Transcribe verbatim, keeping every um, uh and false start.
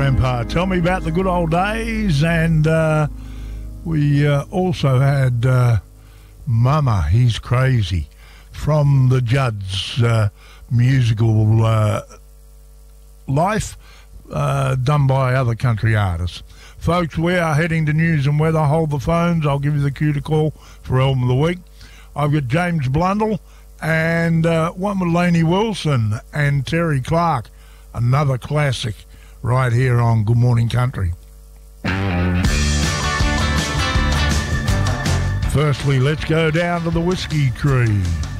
Grandpa. Tell me about the good old days. And uh, we uh, also had uh, Mama, He's Crazy, from the Judds uh, musical uh, life, uh, done by other country artists. Folks, we are heading to news and weather. Hold the phones. I'll give you the cue to call for Album of the Week. I've got James Blundell and uh, one with Lainey Wilson and Terry Clark. Another classic right here on Good Morning Country. Firstly, let's go down to the Whiskey Tree.